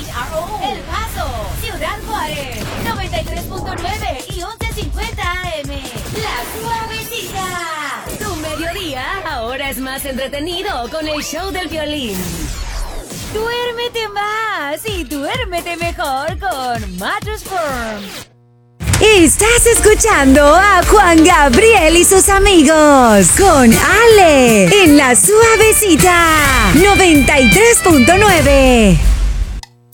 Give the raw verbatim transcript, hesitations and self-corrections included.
R O, El Paso, Ciudad Juárez, noventa y tres punto nueve y once cincuenta A M. La Suavecita. Tu mediodía ahora es más entretenido con el show del violín. Duérmete más y duérmete mejor con Mattress Firm. Estás escuchando a Juan Gabriel y sus amigos con Ale en La Suavecita noventa y tres punto nueve.